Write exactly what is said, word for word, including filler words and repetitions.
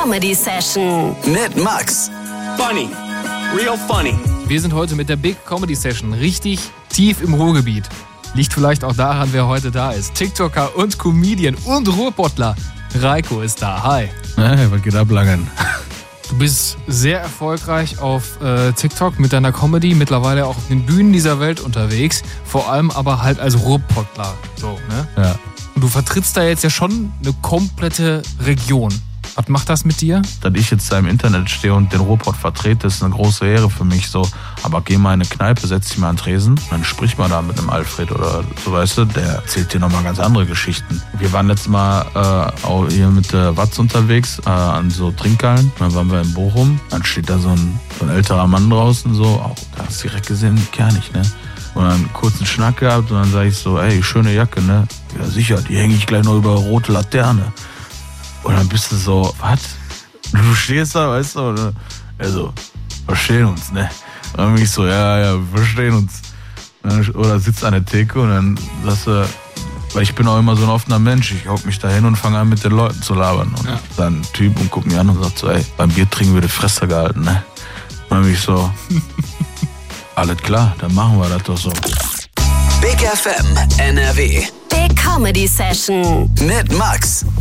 Comedy Session mit Max. Funny. Real funny. Wir sind heute mit der Big Comedy Session richtig tief im Ruhrgebiet. Liegt vielleicht auch daran, wer heute da ist. TikToker und Comedian und Ruhrpottler. Reiko ist da. Hi. Hey, was geht ab, Langen? Du bist sehr erfolgreich auf äh, TikTok mit deiner Comedy, mittlerweile auch auf den Bühnen dieser Welt unterwegs. Vor allem aber halt als Ruhrpottler. So, ne? Ja. Und du vertrittst da jetzt ja schon eine komplette Region. Was macht das mit dir? Dass ich jetzt da im Internet stehe und den Ruhrpott vertrete, ist eine große Ehre für mich. So. Aber geh mal in eine Kneipe, setz dich mal an den Tresen, dann sprich mal da mit einem Alfred oder so, weißt du, der erzählt dir nochmal ganz andere Geschichten. Wir waren letztes Mal äh, auch hier mit der Watz unterwegs, äh, an so Trinkhallen. Dann waren wir in Bochum, dann steht da so ein, so ein älterer Mann draußen, so, auch, da hast du direkt gesehen, kernig, ne? Und dann einen kurzen Schnack gehabt und dann sage ich so, ey, schöne Jacke, ne? Ja, sicher, die hänge ich gleich noch über rote Laterne. Und dann bist du so, was? Du stehst da, weißt du, oder? Also, verstehen uns, ne? Und dann bin ich so, ja, ja, wir verstehen uns. Dann, oder sitzt an der Theke und dann sagst du, weil ich bin auch immer so ein offener Mensch, ich hock mich da hin und fange an mit den Leuten zu labern. Und ja. dann ein Typ und guckt mich an und sagt so, ey, beim Bier trinken wir die Fresse gehalten, ne? Und dann bin ich so, alles klar, dann machen wir das doch so. Big F M N R W Big Comedy Session mit Max.